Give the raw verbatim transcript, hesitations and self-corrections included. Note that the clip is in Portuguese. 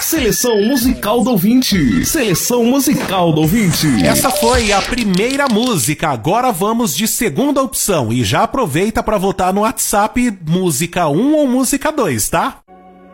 Seleção musical do ouvinte. Seleção musical do ouvinte. Essa foi a primeira música. Agora vamos de segunda opção. E já aproveita para votar no WhatsApp música um ou música dois, tá?